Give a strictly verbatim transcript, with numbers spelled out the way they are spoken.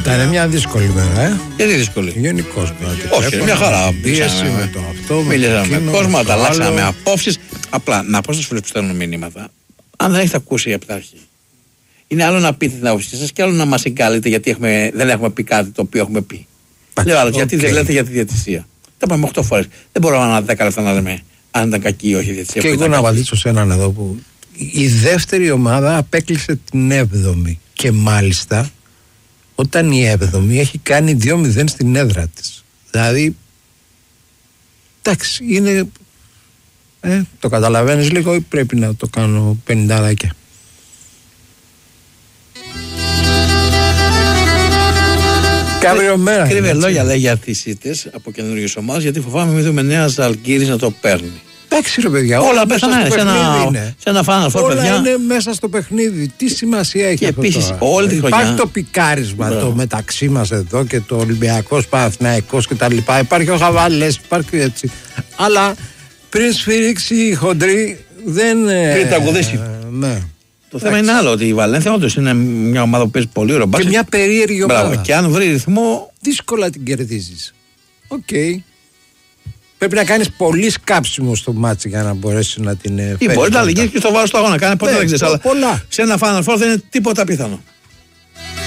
Ήταν μια δύσκολη μέρα, ε. Γιατί δύσκολη? Γενικώς. Όχι, μια χαρά. Πίεση με το αυτό. Μιλήσαμε με κόσμο, ανταλλάξαμε απόψεις. Απλά να πω στους φίλους που στέλνουν μηνύματα, αν δεν έχετε ακούσει από την αρχή. Είναι άλλο να πείτε την άποψή σας και άλλο να μας εγκάλετε γιατί έχουμε, δεν έχουμε πει κάτι το οποίο έχουμε πει. Πάτσε, λέω άλλο, okay. Γιατί δεν λέτε για τη διαιτησία. Τα πάμε οκτώ φορές. Δεν μπορούμε να δέκα λεπτά να λέμε αν ήταν κακή ή όχι η διαιτησία. Και εγώ να απαντήσω σε έναν εδώ που η δεύτερη ομάδα απέκλεισε την έβδομη. Και μάλιστα όταν η έβδομη έχει κάνει δύο μηδέν στην έδρα της. Δηλαδή, εντάξει, είναι. Ε, το καταλαβαίνεις λίγο ή πρέπει να το κάνω πενηντάρακια? Καύριο μέρα. Κρύβε λόγια λέει για τις ήττες από καινούργιες ομάδες, γιατί φοβάμαι μην δούμε νέα Ζαλγκίρις να το παίρνει. Εντάξει ρε παιδιά, όλα, όλα μέσα στο παιχνίδι ένα, είναι. Σε ένα Final Four, όλα παιδιά. είναι μέσα στο παιχνίδι. Τι σημασία έχει και αυτό επίσης, τώρα? όλη τη χρονιά. Υπάρχει το πικάρισμα Μπράβο. το μεταξύ μας εδώ και το Ολυμπιακός Παναθηναϊκός και τα λοιπά. Υπάρχει ο Χαβάλες, υπάρχει έτσι. Αλλά πριν σφυρίξει η χοντρή δεν... Πριν τραγουδήσει. Ναι. Το θέμα είναι άλλο, ότι η Βαλένθια όντως είναι μια ομάδα που παίζει πολύ ωραίο μπάσκετ. Και μια περίεργη ομάδα. Μπράβο. Και αν βρει ρυθμό... δύσκολα την κερδίζεις. Οκ. Okay. Πρέπει να κάνεις πολύ σκάψιμο στο μάτσι για να μπορέσεις να την φέρεις. Ή μπορεί να λυγίσεις και στο βάρος του αγώνα. Κάνει ποτέ δεν ξέρεις. Αλλά πολλά. σε ένα Final Four δεν είναι τίποτα πιθανό.